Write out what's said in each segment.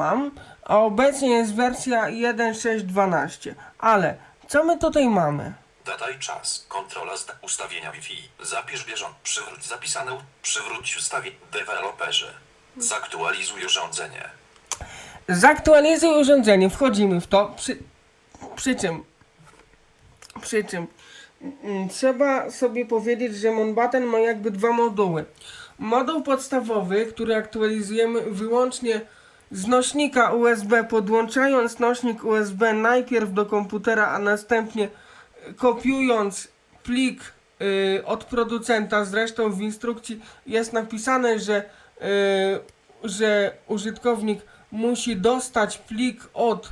mam, a obecnie jest wersja 1.6.12. Ale co my tutaj mamy? Dodaj czas. Kontrola ustawienia Wi-Fi. Zapisz bieżąco. Przywróć zapisane. Przywróć ustawienie. Deweloperzy. Zaktualizuj urządzenie. Zaktualizuj urządzenie. Wchodzimy w to. Przy czym trzeba sobie powiedzieć, że Mountbatten ma jakby dwa moduły. Moduł podstawowy, który aktualizujemy wyłącznie z nośnika USB, podłączając nośnik USB najpierw do komputera, a następnie kopiując plik od producenta. Zresztą w instrukcji jest napisane, że użytkownik musi dostać plik od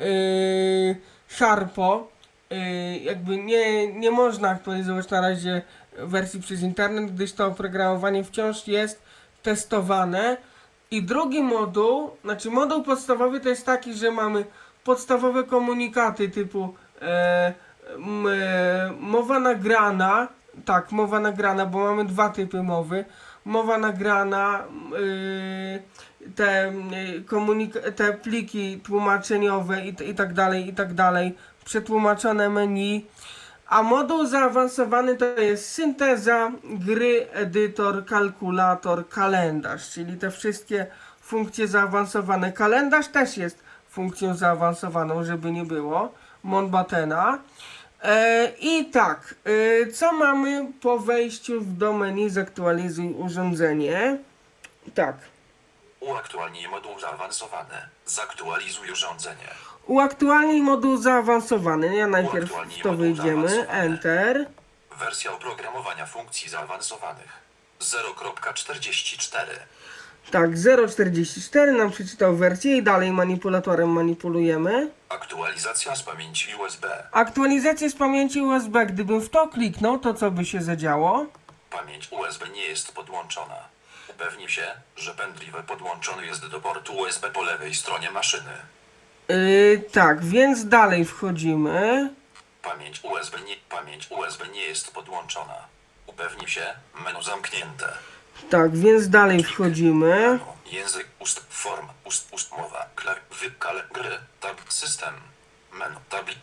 Sharpo. Jakby nie można aktualizować na razie wersji przez internet, gdyż to oprogramowanie wciąż jest testowane. I drugi moduł, znaczy moduł podstawowy to jest taki, że mamy podstawowe komunikaty typu mowa nagrana, tak, mowa nagrana, bo mamy dwa typy mowy. Mowa nagrana, te pliki tłumaczeniowe i tak dalej, przetłumaczone menu. A moduł zaawansowany to jest synteza, gry, edytor, kalkulator, kalendarz, czyli te wszystkie funkcje zaawansowane. Kalendarz też jest funkcją zaawansowaną, żeby nie było, Mountbattena. I tak, co mamy po wejściu do menu zaktualizuj urządzenie? Tak. Uaktualnij moduł zaawansowany. Zaktualizuj urządzenie. Uaktualnij moduł zaawansowany. Ja najpierw w to wyjdziemy. Enter. Wersja oprogramowania funkcji zaawansowanych 0.44. Tak, 0.44 nam przeczytał wersję i dalej manipulatorem manipulujemy. Aktualizacja z pamięci USB. Aktualizacja z pamięci USB. Gdybym w to kliknął, to co by się zadziało? Pamięć USB nie jest podłączona. Upewnij się, że pendrive podłączony jest do portu USB po lewej stronie maszyny. Tak, więc dalej wchodzimy. Pamięć USB nie jest podłączona. Upewnij się, menu zamknięte. Tak, więc dalej wchodzimy. Język, form, mowa, gry, tab, system, menu,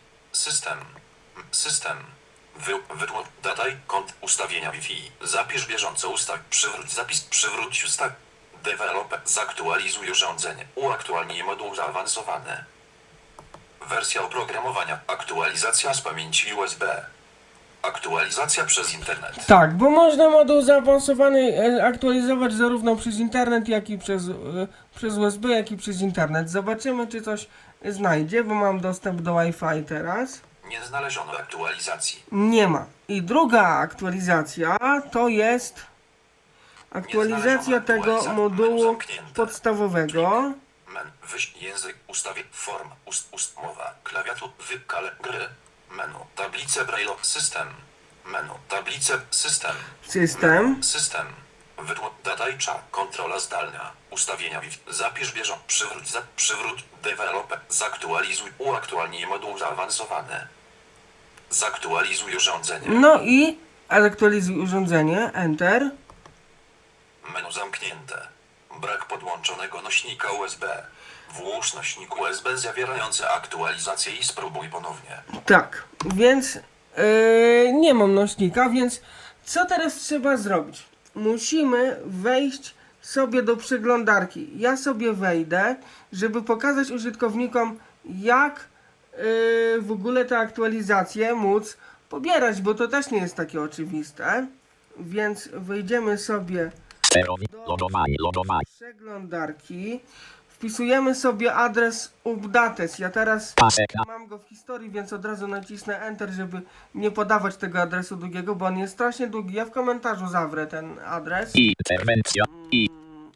system, dodaj kont ustawienia Wi-Fi, zapisz bieżąco przywróć ustaw, deweloper, zaktualizuj urządzenie, uaktualnij moduł zaawansowany. Wersja oprogramowania, aktualizacja z pamięci USB. Aktualizacja przez internet. Tak, bo można moduł zaawansowany aktualizować zarówno przez internet, jak i przez USB, jak i przez internet. Zobaczymy, czy coś znajdzie, bo mam dostęp do Wi-Fi teraz. Nie znaleziono aktualizacji. Nie ma. I druga aktualizacja to jest aktualizacja tego modułu podstawowego. Język, form, mowa, klawiatur, gry. Menu, tablice Braille, system. Menu, tablice, system. Dodaj czas, kontrola zdalna, ustawienia Wi-Fi, zapisz bieżąco, przywróć, deweloper, zaktualizuj, uaktualnij moduł zaawansowany. Zaktualizuj urządzenie. No i zaktualizuj urządzenie, enter. Menu zamknięte. Brak podłączonego nośnika USB. Włóż nośnik USB zawierający aktualizację i spróbuj ponownie. Tak, więc nie mam nośnika, więc co teraz trzeba zrobić? Musimy wejść sobie do przeglądarki. Ja sobie wejdę, żeby pokazać użytkownikom, jak w ogóle te aktualizacje móc pobierać, bo to też nie jest takie oczywiste. Więc wejdziemy sobie do przeglądarki. Wpisujemy sobie adres Updates. Ja teraz mam go w historii, więc od razu nacisnę Enter, żeby nie podawać tego adresu długiego, bo on jest strasznie długi. Ja w komentarzu zawrę ten adres. Interwencja i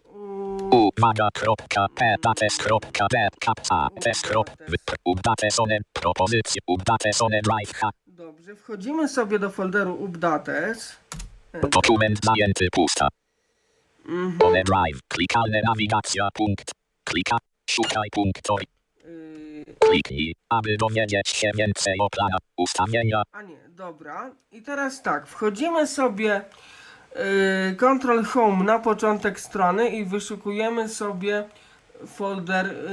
Dobrze, wchodzimy sobie do folderu Updates. Dokument zajęty pusta. Drive, klikalne nawigacja, punkt. Szukaj punktu. Kliknij, aby dowiedzieć się więcej o planach ustawienia. A nie, dobra. I teraz tak, wchodzimy sobie Ctrl Home na początek strony i wyszukujemy sobie folder